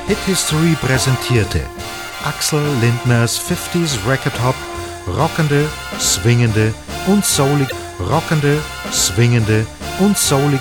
Hit History präsentierte Axel Lindners 50s Record Hop, rockende, swingende und soulige